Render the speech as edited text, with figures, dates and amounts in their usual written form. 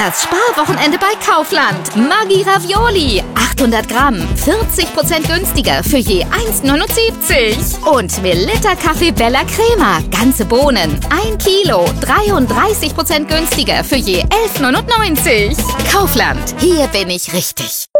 Das Sparwochenende bei Kaufland. Maggi Ravioli. 800 Gramm. 40% günstiger für je 1,79. Und Melitta Kaffee Bella Crema. Ganze Bohnen. 1 Kilo. 33% günstiger für je 11,99. Kaufland. Hier bin ich richtig.